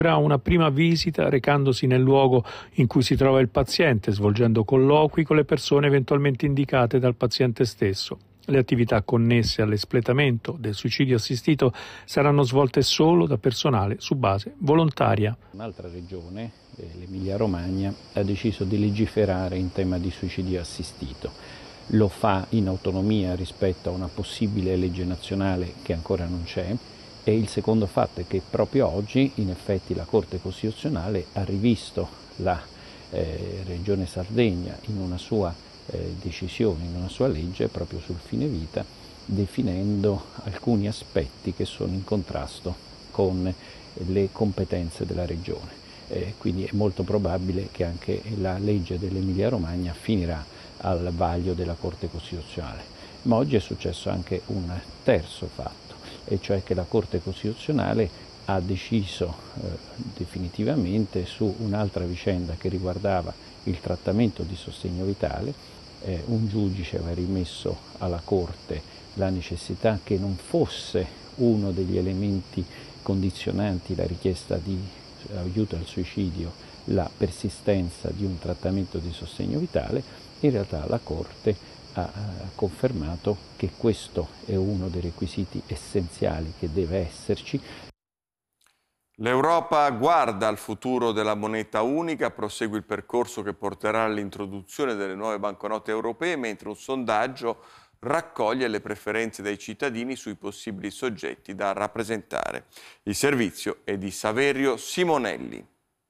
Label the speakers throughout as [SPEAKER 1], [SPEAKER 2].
[SPEAKER 1] Una prima visita recandosi nel luogo in cui si trova il paziente, svolgendo colloqui con le persone eventualmente indicate dal paziente stesso. Le attività connesse all'espletamento del suicidio assistito saranno svolte solo da personale su base volontaria.
[SPEAKER 2] Un'altra regione, l'Emilia-Romagna, ha deciso di legiferare in tema di suicidio assistito. Lo fa in autonomia rispetto a una possibile legge nazionale che ancora non c'è. E il secondo fatto è che proprio oggi in effetti la Corte Costituzionale ha rivisto la Regione Sardegna in una sua decisione, in una sua legge proprio sul fine vita, definendo alcuni aspetti che sono in contrasto con le competenze della Regione. Quindi è molto probabile che anche la legge dell'Emilia Romagna finirà al vaglio della Corte Costituzionale. Ma oggi è successo anche un terzo fatto, e cioè che la Corte Costituzionale ha deciso definitivamente su un'altra vicenda che riguardava il trattamento di sostegno vitale. Un giudice aveva rimesso alla Corte la necessità che non fosse uno degli elementi condizionanti la richiesta di aiuto al suicidio la persistenza di un trattamento di sostegno vitale. In realtà la Corte ha confermato che questo è uno dei requisiti essenziali che deve esserci.
[SPEAKER 3] L'Europa guarda al futuro della moneta unica, prosegue il percorso che porterà all'introduzione delle nuove banconote europee, mentre un sondaggio raccoglie le preferenze dei cittadini sui possibili soggetti da rappresentare. Il servizio è di Saverio Simonelli.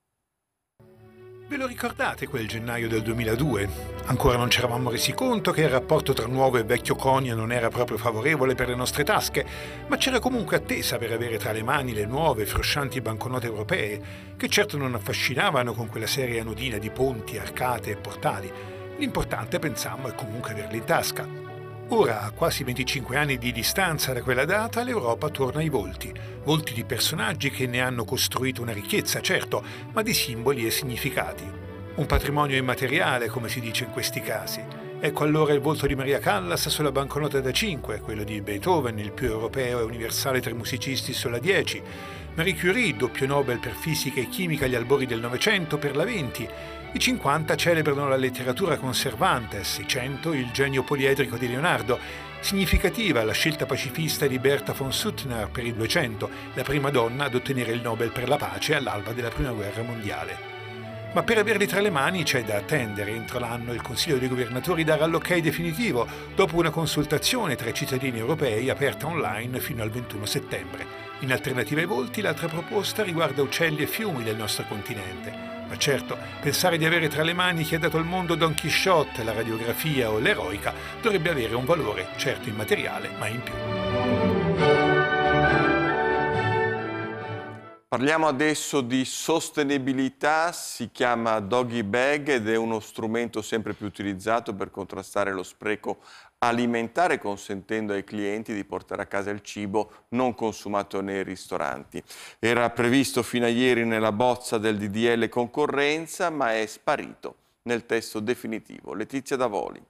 [SPEAKER 4] Ve lo ricordate quel gennaio del 2002? Ancora non ci eravamo resi conto che il rapporto tra nuovo e vecchio conio non era proprio favorevole per le nostre tasche, ma c'era comunque attesa per avere tra le mani le nuove, fruscianti banconote europee, che certo non affascinavano con quella serie anodina di ponti, arcate e portali. L'importante, pensammo, è comunque averle in tasca. Ora, a quasi 25 anni di distanza da quella data, l'Europa torna ai volti di personaggi che ne hanno costruito una ricchezza, certo, ma di simboli e significati. Un patrimonio immateriale, come si dice in questi casi. Ecco allora il volto di Maria Callas sulla banconota da 5, quello di Beethoven, il più europeo e universale tra i musicisti, sulla 10, Marie Curie, doppio Nobel per fisica e chimica agli albori del Novecento, per la 20, i 50 celebrano la letteratura con Cervantes, i 100 il genio poliedrico di Leonardo, significativa la scelta pacifista di Bertha von Suttner per i 200, la prima donna ad ottenere il Nobel per la pace all'alba della Prima Guerra Mondiale. Ma per averli tra le mani c'è da attendere entro l'anno il Consiglio dei Governatori darà l'ok definitivo dopo una consultazione tra i cittadini europei aperta online fino al 21 settembre. In alternativa ai volti, l'altra proposta riguarda uccelli e fiumi del nostro continente. Ma certo, pensare di avere tra le mani chi ha dato al mondo Don Chisciotte, la radiografia o l'eroica dovrebbe avere un valore, certo immateriale, ma in più.
[SPEAKER 3] Parliamo adesso di sostenibilità, si chiama Doggy Bag ed è uno strumento sempre più utilizzato per contrastare lo spreco alimentare, consentendo ai clienti di portare a casa il cibo non consumato nei ristoranti. Era previsto fino a ieri nella bozza del DDL concorrenza, ma è sparito nel testo definitivo. Letizia Davoli.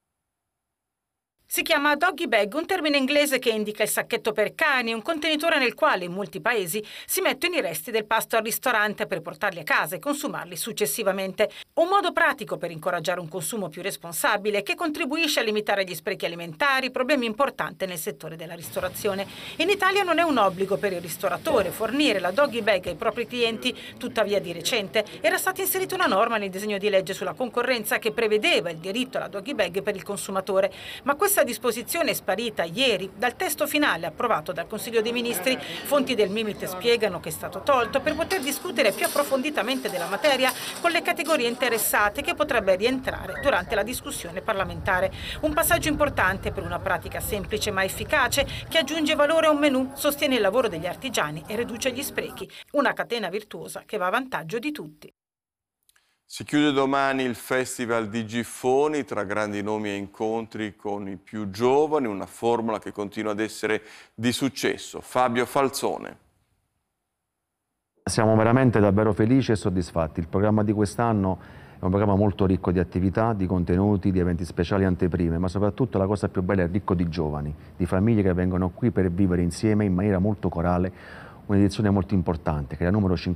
[SPEAKER 5] Si chiama doggy bag, un termine inglese che indica il sacchetto per cani, un contenitore nel quale in molti paesi si mettono i resti del pasto al ristorante per portarli a casa e consumarli successivamente. Un modo pratico per incoraggiare un consumo più responsabile che contribuisce a limitare gli sprechi alimentari, problemi importanti nel settore della ristorazione. In Italia non è un obbligo per il ristoratore fornire la doggy bag ai propri clienti, tuttavia di recente era stata inserita una norma nel disegno di legge sulla concorrenza che prevedeva il diritto alla doggy bag per il consumatore, ma questa disposizione è sparita ieri dal testo finale approvato dal Consiglio dei Ministri. Fonti del Mimit spiegano che è stato tolto per poter discutere più approfonditamente della materia con le categorie interessate, che potrebbe rientrare durante la discussione parlamentare. Un passaggio importante per una pratica semplice ma efficace che aggiunge valore a un menù, sostiene il lavoro degli artigiani e riduce gli sprechi. Una catena virtuosa che va a vantaggio di tutti.
[SPEAKER 3] Si chiude domani il Festival di Giffoni, tra grandi nomi e incontri con i più giovani, una formula che continua ad essere di successo. Fabio Falzone.
[SPEAKER 6] Siamo veramente davvero felici e soddisfatti. Il programma di quest'anno è un programma molto ricco di attività, di contenuti, di eventi speciali, anteprime, ma soprattutto la cosa più bella è ricco di giovani, di famiglie che vengono qui per vivere insieme in maniera molto corale un'edizione molto importante, che è la numero 50.